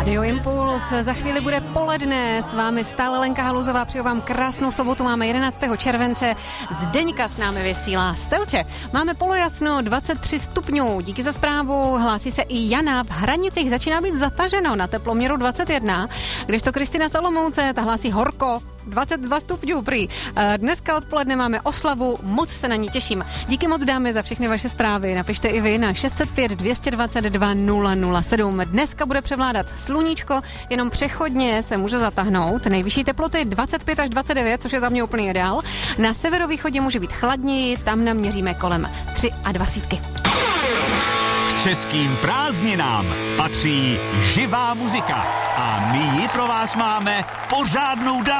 Radio Impuls, za chvíli bude poledne, s vámi stále Lenka Haluzová, přeju vám krásnou sobotu, máme 11. července, Zdeňka s námi vysílá Stelče. Máme polojasno, 23 stupňů, díky za zprávu, hlásí se i Jana, v Hranicích začíná být zataženo na teploměru 21, kdežto Kristina z Olomouce, ta hlásí horko, 22 stupňů prý. Dneska odpoledne máme oslavu, moc se na ní těším. Díky moc dámy za všechny vaše zprávy. Napište i vy na 605 222 007. Dneska bude převládat sluníčko, jenom přechodně se může zatáhnout. Nejvyšší teploty 25 až 29, což je za mě úplný ideál. Na severovýchodě může být chladněji, tam naměříme kolem 23. K českým prázdninám patří živá muzika a my ji pro vás máme pořádnou